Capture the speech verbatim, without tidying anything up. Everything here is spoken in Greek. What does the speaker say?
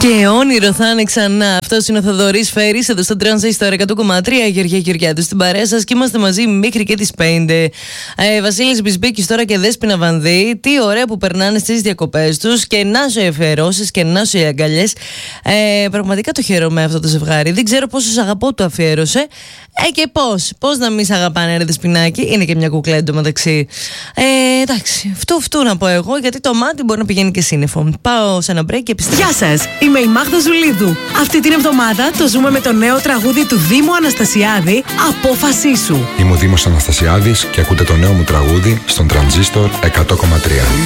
Και όνειρο θα είναι ξανά. Αυτός είναι ο Θοδωρής Φέρης εδώ στο Τρανζίστορ εκατό κόμμα τρία. Γεωργία Γεωργιάδου στην παρέα σας και είμαστε μαζί μέχρι και τις πέντε. Ε, Βασίλης Μπισμπίκης τώρα και Δέσποινα Βανδύ. Τι ωραία που περνάνε στις διακοπές τους και να σου αφιερώσεις και να σου οι αγκαλιές. Ε, πραγματικά το χαίρομαι αυτό το ζευγάρι. Δεν ξέρω πόσο αγαπώ το αφιέρωσε. Ε, και πώς. Πώς να μην σ' αγαπάνε, ρε Δεσποινάκη. Είναι και μια κουκλέντο μεταξύ. Ε, εντάξει. Φτού φτού να πω εγώ, γιατί το μάτι μπορεί να πηγαίνει και σύννεφο. Πάω σε ένα break και επιστρέφω. Γεια σας. Είμαι η Μάγδα Ζουλίδου. Αυτή την εβδομάδα το ζούμε με το νέο τραγούδι του Δήμου Αναστασιάδη, «Απόφασή σου». Είμαι ο Δήμος Αναστασιάδης και ακούτε το νέο μου τραγούδι στον Τρανζίστορ εκατό κόμμα τρία.